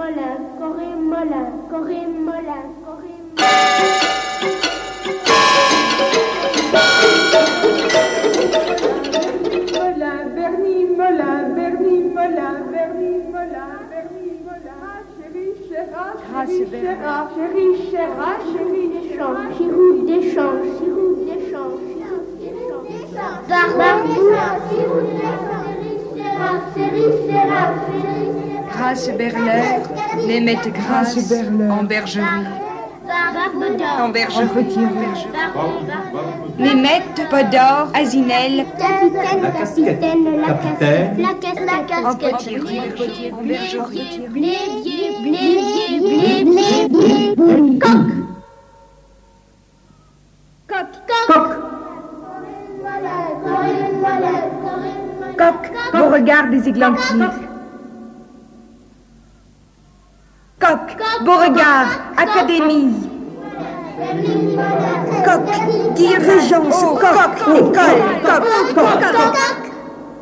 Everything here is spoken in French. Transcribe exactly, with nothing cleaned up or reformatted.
Molin, Corée Molin, Corée Molin, Corée Molin, Bernie Molin, Bernie Molin, Bernie Molin, Bernie Molin, chérie, chéra, chérie, chéra, chérie, chéra, chérie, Deschamps, Giroud Deschamps, Giroud Deschamps, Giroud Deschamps, Barbou, Giroud Deschamps, Chérie, Chéra, Grace Berler, Némette Grace, en bergerie. En bergerie. Némette, Podor, Asinel. Capitaine, capitaine, la casquette, la casquette, En potirerie. En bergerie. blé, blé, blé, blé, blé, blé, blé, coq. Coq, coq. Coq, Beauregard des Églantines. Coq, Beauregard, Académie. Coq, dirigeance, coq, école, coq, coq, coq.